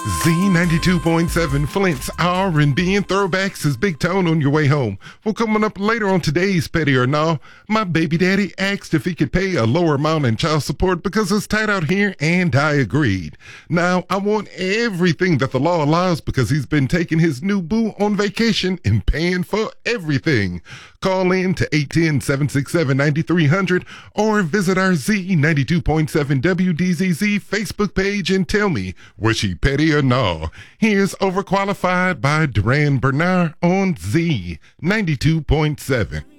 Z92.7 Flint's R&B and throwbacks is Big Tone on your way home. Well, coming up later on today's Petty or No, my baby daddy asked if he could pay a lower amount in child support because it's tight out here, and I agreed. Now, I want everything that the law allows because he's been taking his new boo on vacation and paying for everything. Call in to 810-767-9300 or visit our Z92.7 WDZZ Facebook page and tell me, was she petty or no? Here's Overqualified by Duran Bernard on Z92.7.